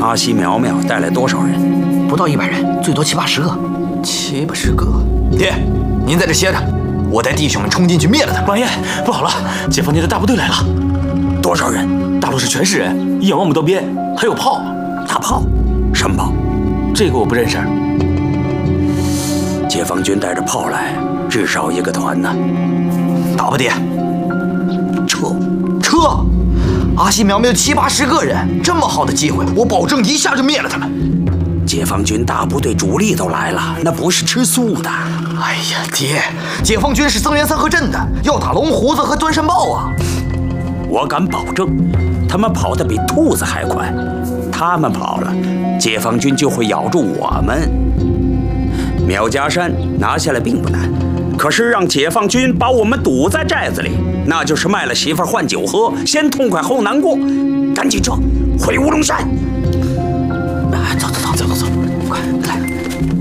阿西苗苗带来多少人？ 不到100人，最多70-80个。 70-80个。爹，您在这歇着，我带弟兄们冲进去灭了他们。 王爷，不好了，解放军的大部队来了。 多少人？ 大陆是全是人，一眼望不到边，还有炮。 大炮？什么炮？ 这个我不认识。 解放军带着炮来，至少1个团呢。 打吧，爹！ 撤！ 阿西苗苗70-80个人，这么好的机会，我保证一下就灭了他们。 解放军大部队主力都来了，那不是吃素的。 哎呀，爹，解放军是增援三河镇的，要打龙胡子和端山豹啊！ 我敢保证，他们跑得比兔子还快。他们跑了，解放军就会咬住我们。苗家山拿下来并不难，可是让解放军把我们堵在寨子里，那就是卖了媳妇换酒喝，先痛快后难过。赶紧撤，回乌龙山！